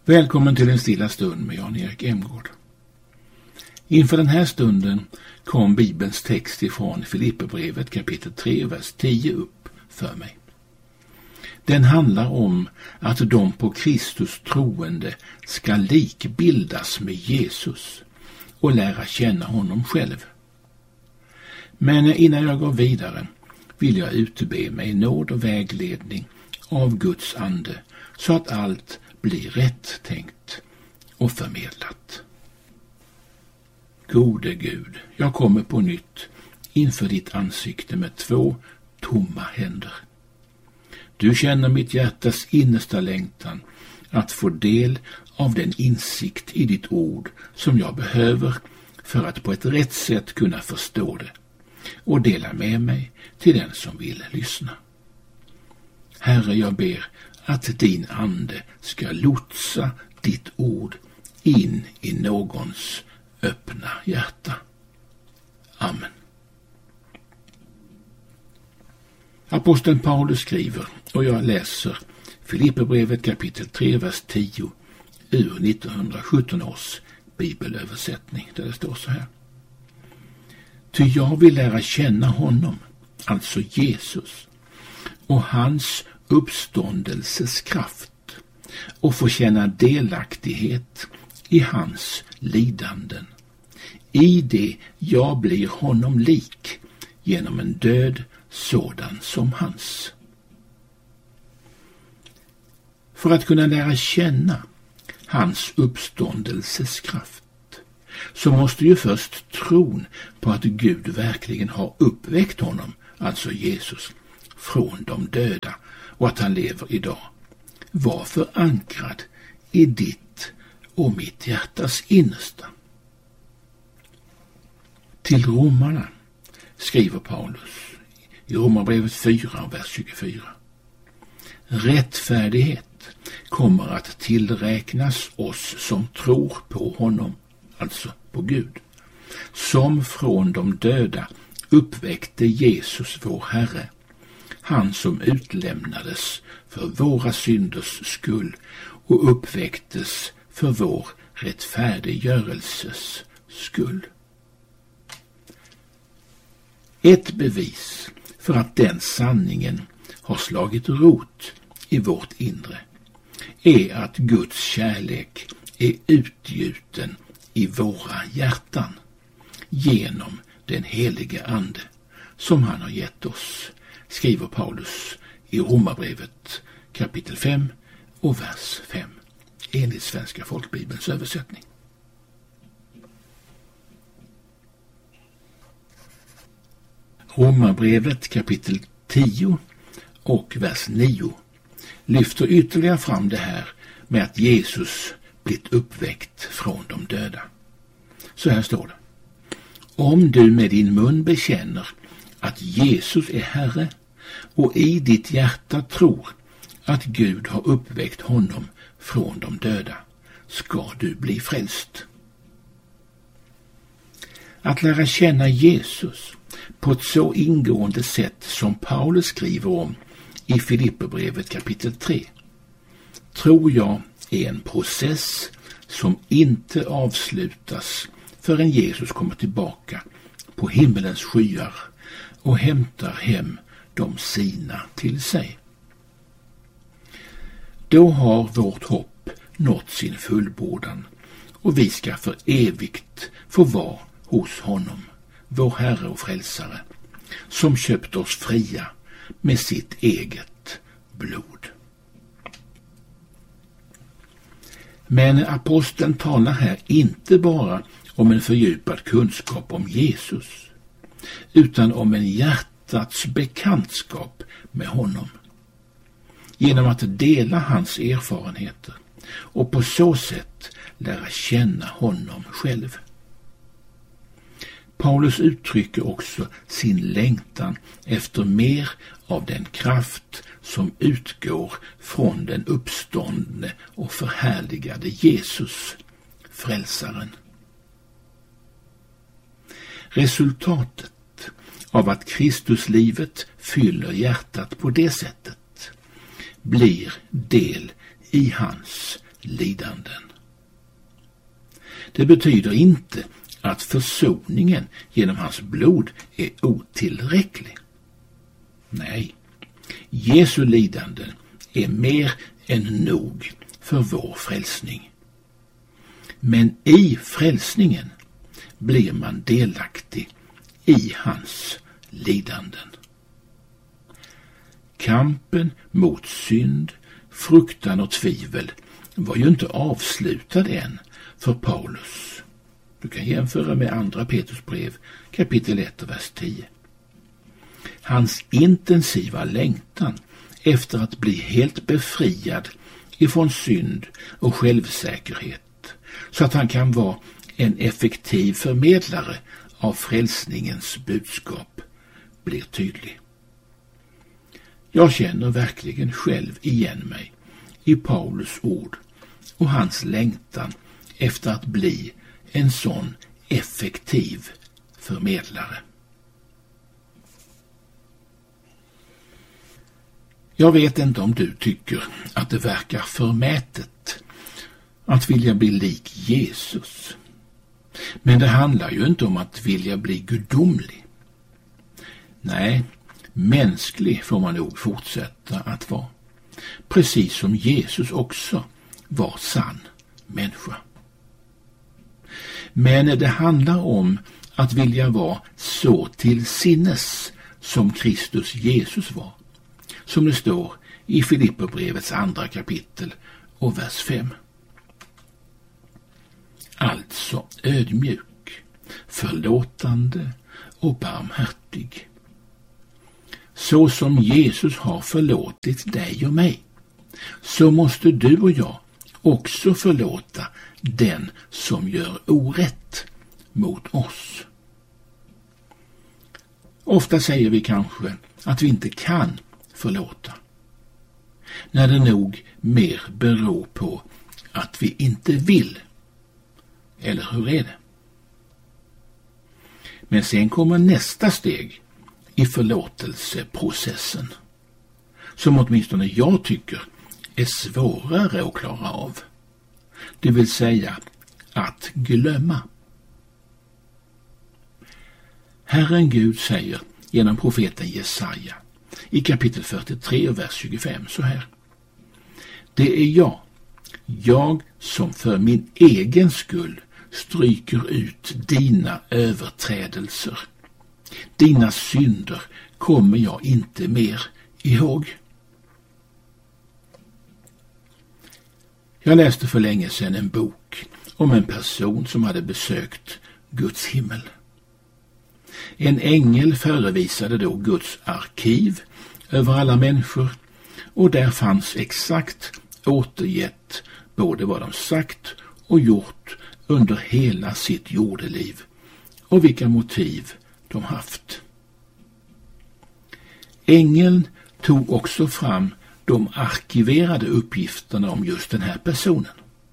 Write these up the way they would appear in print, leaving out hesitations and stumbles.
Välkommen till en stilla stund med Jan-Erik Emgård. Inför den här stunden kom Bibelns text ifrån Filipperbrevet kapitel 3, vers 10 upp för mig. Den handlar om att de på Kristus troende ska likbildas med Jesus och lära känna honom själv. Men innan jag går vidare vill jag utbe mig nåd och vägledning av Guds ande så att allt blir rätt tänkt och förmedlat. Gode Gud, jag kommer på nytt inför ditt ansikte med 2 tomma händer. Du känner mitt hjärtas innersta längtan att få del av den insikt i ditt ord som jag behöver för att på ett rätt sätt kunna förstå det och dela med mig till den som vill lyssna. Herre, jag ber att din ande ska lotsa ditt ord in i någons öppna hjärta. Amen. Aposteln Paulus skriver, och jag läser Filipperbrevet kapitel 3, vers 10 ur 1917 års bibelöversättning, där det står så här. Ty jag vill lära känna honom, alltså Jesus, och hans uppståndelses kraft och få känna delaktighet i hans lidanden. I det jag blir honom lik genom en död sådan som hans. För att kunna lära känna hans uppståndelses kraft så måste ju först tron på att Gud verkligen har uppväckt honom, alltså Jesus, från de döda och att han lever idag, var förankrad i ditt och mitt hjärtas innersta. Till romarna skriver Paulus i Romarbrevet 4, vers 24. Rättfärdighet kommer att tillräknas oss som tror på honom, alltså på Gud, som från de döda uppväckte Jesus vår Herre, han som utlämnades för våra synders skull och uppväcktes för vår rättfärdiggörelses skull. Ett bevis för att den sanningen har slagit rot i vårt inre är att Guds kärlek är utgjuten i våra hjärtan genom den helige ande som han har gett oss, skriver Paulus i Romarbrevet kapitel 5 och vers 5 enligt Svenska folkbibelns översättning. Romarbrevet kapitel 10 och vers 9 lyfter ytterligare fram det här med att Jesus blivit uppväckt från de döda. Så här står det. Om du med din mun bekänner att Jesus är Herre och i ditt hjärta tror att Gud har uppväckt honom från de döda, ska du bli frälst. Att lära känna Jesus på ett så ingående sätt som Paulus skriver om i Filipperbrevet kapitel 3 tror jag är en process som inte avslutas förrän Jesus kommer tillbaka på himmelens skyar och hämtar hem de sina till sig. Då har vårt hopp nått sin fullbordan och vi ska för evigt få vara hos honom, vår Herre och Frälsare, som köpt oss fria med sitt eget blod. Men aposteln talar här inte bara om en fördjupad kunskap om Jesus, utan om en hjärtats bekantskap med honom. Genom att dela hans erfarenheter och på så sätt lära känna honom själv. Paulus uttrycker också sin längtan efter mer av den kraft som utgår från den uppståndne och förhärligade Jesus, frälsaren. Resultatet av att Kristuslivet fyller hjärtat på det sättet blir del i hans lidanden. Det betyder inte att försoningen genom hans blod är otillräcklig. Nej, Jesu lidanden är mer än nog för vår frälsning. Men i frälsningen blir man delaktig i hans lidanden. Kampen mot synd, fruktan och tvivel var ju inte avslutad än för Paulus. Du kan jämföra med andra Petrus brev, kapitel 1 och vers 10. Hans intensiva längtan efter att bli helt befriad ifrån synd och självsäkerhet, så att han kan vara en effektiv förmedlare av frälsningens budskap, blir tydlig. Jag känner verkligen själv igen mig i Paulus ord och hans längtan efter att bli en sån effektiv förmedlare. Jag vet inte om du tycker att det verkar förmätet att vilja bli lik Jesus. Men det handlar ju inte om att vilja bli gudomlig. Nej, mänsklig får man nog fortsätta att vara. Precis som Jesus också var sann människa. Men det handlar om att vilja vara så till sinnes som Kristus Jesus var. Som det står i Filipperbrevets 2 kapitel och vers 5. Alltså ödmjuk, förlåtande och barmhärtig. Så som Jesus har förlåtit dig och mig, så måste du och jag också förlåta den som gör orätt mot oss. Ofta säger vi kanske att vi inte kan förlåta, när det nog mer beror på att vi inte vill. Eller hur är det? Men sen kommer nästa steg i förlåtelseprocessen, som åtminstone jag tycker är svårare att klara av. Det vill säga att glömma. Herren Gud säger genom profeten Jesaja i kapitel 43 och vers 25 så här: Det är jag som för min egen skull stryker ut dina överträdelser. Dina synder kommer jag inte mer ihåg. Jag läste för länge sedan en bok om en person som hade besökt Guds himmel. En ängel förevisade då Guds arkiv över alla människor, och där fanns exakt återgett både vad de sagt och gjort under hela sitt jordeliv och vilka motiv de haft. Ängeln tog också fram de arkiverade uppgifterna om just den här personen.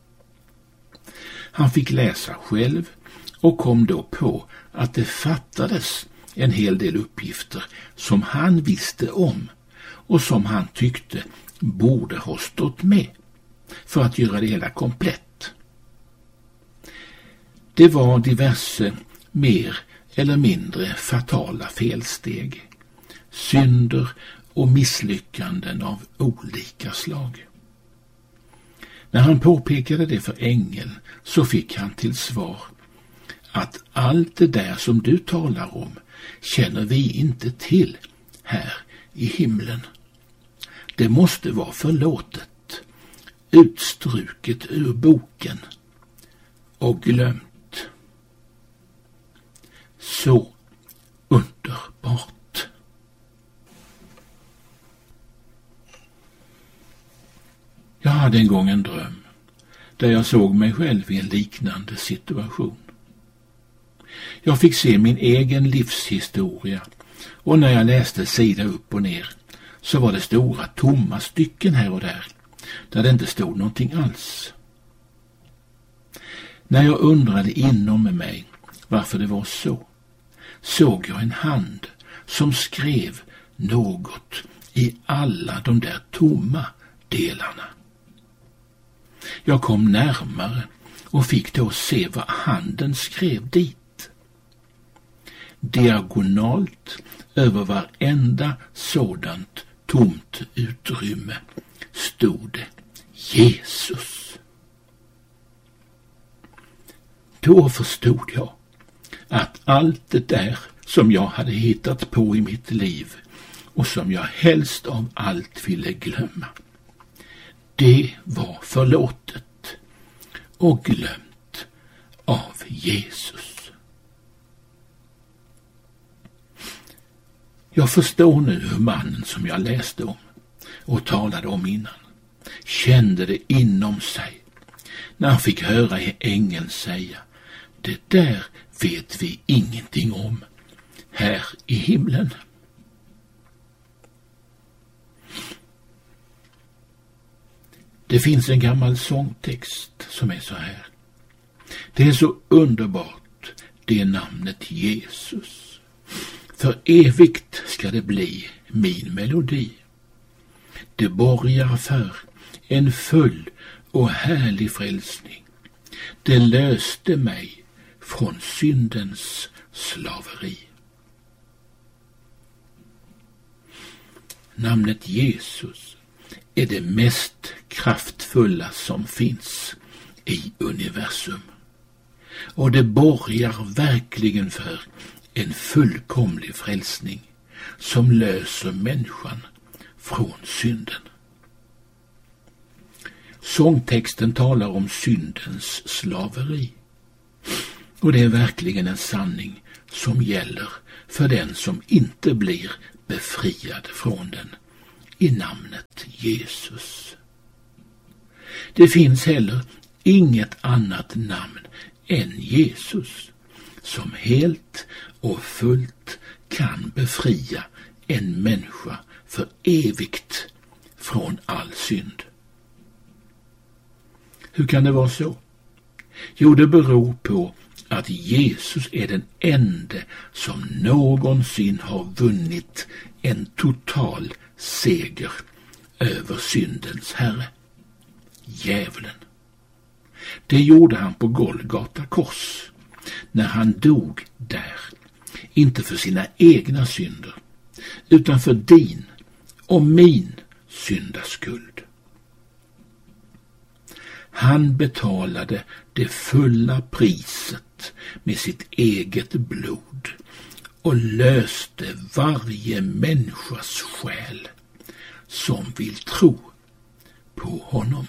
Han fick läsa själv och kom då på att det fattades en hel del uppgifter som han visste om och som han tyckte borde ha stått med för att göra det hela komplett. Det var diverse mer eller mindre fatala felsteg, synder och misslyckanden av olika slag. När han påpekade det för ängeln så fick han till svar att allt det där som du talar om känner vi inte till här i himlen. Det måste vara förlåtet, utstruket ur boken och glömt. Så underbart. Jag hade en gång en dröm där jag såg mig själv i en liknande situation. Jag fick se min egen livshistoria, och när jag läste sida upp och ner så var det stora tomma stycken här och där det inte stod någonting alls. När jag undrade inom mig varför det var så, såg jag en hand som skrev något i alla de där tomma delarna. Jag kom närmare och fick då se vad handen skrev dit. Diagonalt över varenda sådant tomt utrymme stod det Jesus. Då förstod jag att allt det där som jag hade hittat på i mitt liv och som jag helst av allt ville glömma, det var förlåtet och glömt av Jesus. Jag förstår nu hur mannen som jag läste om och talade om innan kände det inom sig när han fick höra ängeln säga: det där vet vi ingenting om här i himlen. Det finns en gammal sångtext som är så här. Det är så underbart, det namnet Jesus. För evigt ska det bli min melodi. Det borgar för en full och härlig frälsning. Det löste mig från syndens slaveri. Namnet Jesus är det mest kraftfulla som finns i universum. Och det borgar verkligen för en fullkomlig frälsning som löser människan från synden. Sångtexten talar om syndens slaveri. Och det är verkligen en sanning som gäller för den som inte blir befriad från den i namnet Jesus. Det finns heller inget annat namn än Jesus som helt och fullt kan befria en människa för evigt från all synd. Hur kan det vara så? Jo, det beror på att Jesus är den ende som någonsin har vunnit en total seger över syndens herre, djävulen. Det gjorde han på Golgata kors när han dog där, inte för sina egna synder utan för din och min syndaskuld. Han betalade det fulla priset med sitt eget blod och löste varje människas själ som vill tro på honom.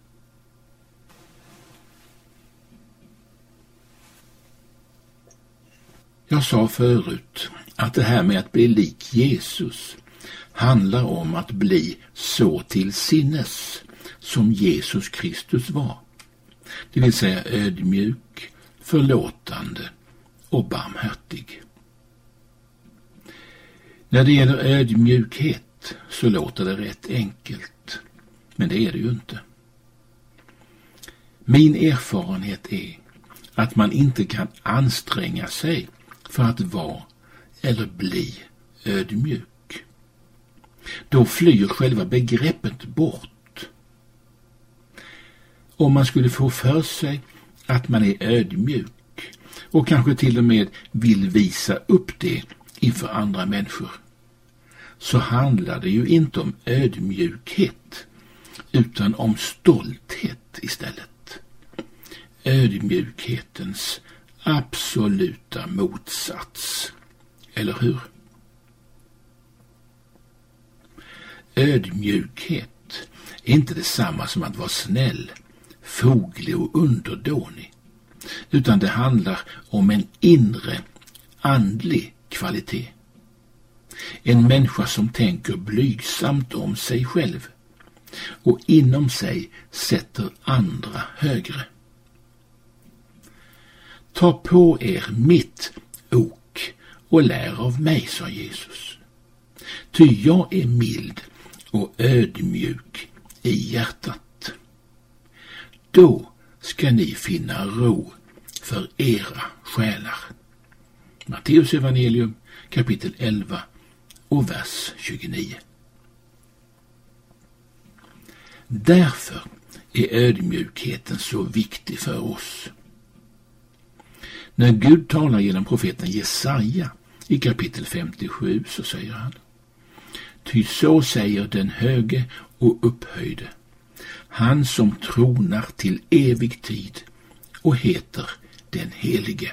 Jag sa förut att det här med att bli lik Jesus handlar om att bli så till sinnes som Jesus Kristus var. Det vill säga ödmjuk, förlåtande och barmhärtig. När det gäller ödmjukhet så låter det rätt enkelt, men det är det ju inte. Min erfarenhet är att man inte kan anstränga sig för att vara eller bli ödmjuk. Då flyr själva begreppet bort. Om man skulle få för sig att man är ödmjuk och kanske till och med vill visa upp det inför andra människor, så handlar det ju inte om ödmjukhet utan om stolthet istället. Ödmjukhetens absoluta motsats, eller hur? Ödmjukhet är inte detsamma som att vara snäll, foglig och underdånig, utan det handlar om en inre, andlig kvalitet. En människa som tänker blygsamt om sig själv och inom sig sätter andra högre. Ta på er mitt ok och lär av mig, sa Jesus. Ty jag är mild och ödmjuk i hjärtat. Då ska ni finna ro för era själar. Matteus evangelium kapitel 11 och vers 29. Därför är ödmjukheten så viktig för oss. När Gud talar genom profeten Jesaja i kapitel 57 så säger han: Ty så säger den höge och upphöjde, han som tronar till evig tid och heter den helige.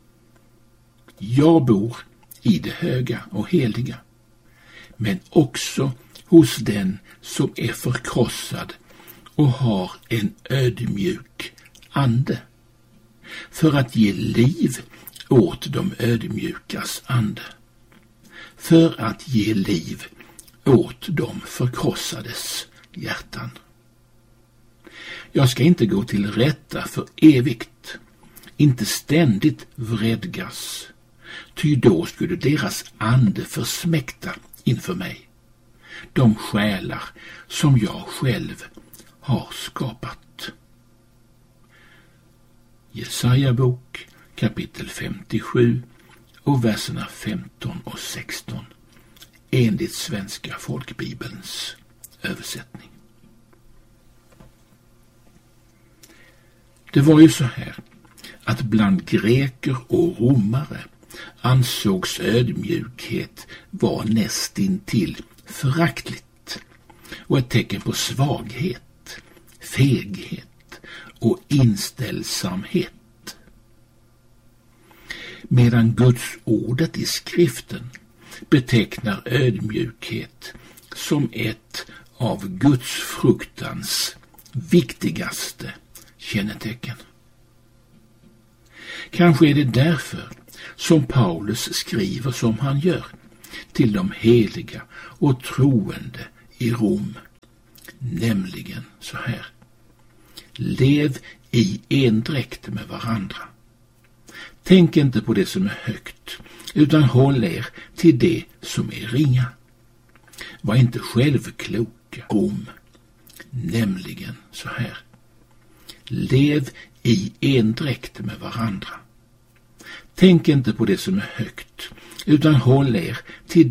Jag bor i det höga och heliga, men också hos den som är förkrossad och har en ödmjuk ande, för att ge liv åt de ödmjukas ande, för att ge liv åt de förkrossades hjärtan. Jag ska inte gå till rätta för evigt, inte ständigt vredgas, ty då skulle deras ande försmäkta inför mig, de själar som jag själv har skapat. Jesaja bok kapitel 57 och verserna 15 och 16 enligt Svenska folkbibelns översättning. Det var ju så här att bland greker och romare ansågs ödmjukhet vara nästintill föraktligt och ett tecken på svaghet, feghet och inställsamhet. Medan Guds ordet i skriften betecknar ödmjukhet som ett av Guds fruktans viktigaste kännetecken. Kanske är det därför som Paulus skriver som han gör till de heliga och troende i Rom, nämligen så här: Lev i endräkt med varandra. Tänk inte på det som är högt, utan håll er till det som är ringa. Var inte självkloka, Rom, nämligen så här: Lev i endräkt med varandra. Tänk inte på det som är högt, utan håll er till